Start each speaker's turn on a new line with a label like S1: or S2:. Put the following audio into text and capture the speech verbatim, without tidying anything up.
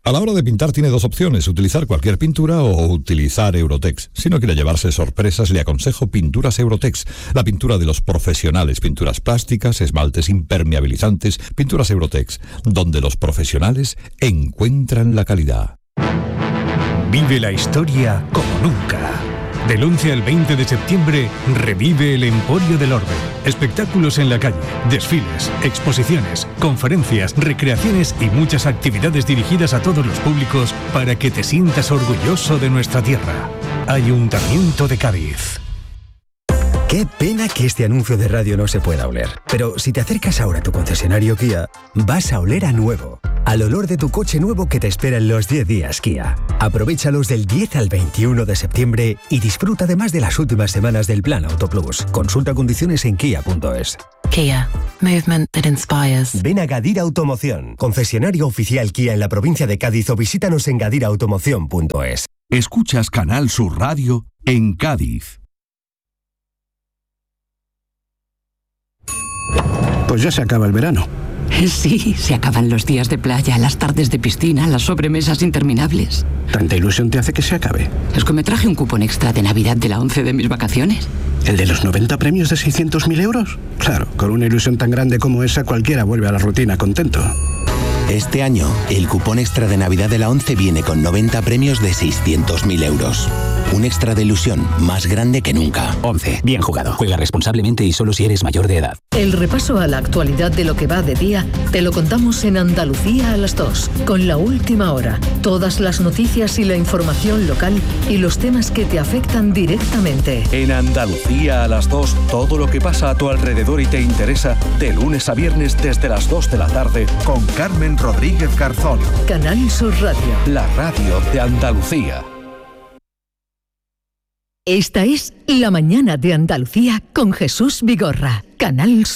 S1: A la hora de pintar tiene dos opciones, utilizar cualquier pintura o utilizar Eurotex. Si no quiere llevarse sorpresas, le aconsejo Pinturas Eurotex, la pintura de los profesionales, pinturas plásticas, esmaltes impermeabilizantes, Pinturas Eurotex, donde los profesionales encuentran la calidad.
S2: Vive la historia como nunca. Del once al veinte de septiembre, revive el Emporio del Orbe. Espectáculos en la calle, desfiles, exposiciones, conferencias, recreaciones y muchas actividades dirigidas a todos los públicos para que te sientas orgulloso de nuestra tierra. Ayuntamiento de Cádiz.
S3: Qué pena que este anuncio de radio no se pueda oler. Pero si te acercas ahora a tu concesionario Kia, vas a oler a nuevo. Al olor de tu coche nuevo que te espera en los diez días Kia. Aprovéchalos del diez al veintiuno de septiembre y disfruta además de las últimas semanas del Plan Auto Plus. Consulta condiciones en kia punto es.
S4: Kia. Movement that inspires.
S3: Ven a Gadir Automoción, concesionario oficial Kia en la provincia de Cádiz, o visítanos en gadir automoción punto es.
S5: Escuchas Canal Sur Radio en Cádiz.
S6: Pues ya se acaba el verano.
S7: Sí, se acaban los días de playa, las tardes de piscina, las sobremesas interminables.
S6: ¿Tanta ilusión te hace que se acabe?
S7: Es que me traje un cupón extra de Navidad de la ONCE de mis vacaciones.
S6: ¿El de los noventa premios de seiscientos mil euros? Claro, con una ilusión tan grande como esa, cualquiera vuelve a la rutina contento.
S8: Este año, el cupón extra de Navidad de la ONCE viene con noventa premios de seiscientos mil euros. Un extra de ilusión más grande que nunca.
S9: ONCE. Bien jugado. Juega responsablemente y solo si eres mayor de edad.
S10: El repaso a la actualidad de lo que va de día te lo contamos en Andalucía a las dos, con La Última Hora. Todas las noticias y la información local y los temas que te afectan directamente.
S11: En Andalucía a las dos, todo lo que pasa a tu alrededor y te interesa, de lunes a viernes desde las dos de la tarde, con Carmen Rodríguez Garzón.
S10: Canal Sur Radio.
S11: La radio de Andalucía.
S10: Esta es La Mañana de Andalucía con Jesús Vigorra. Canal Sur.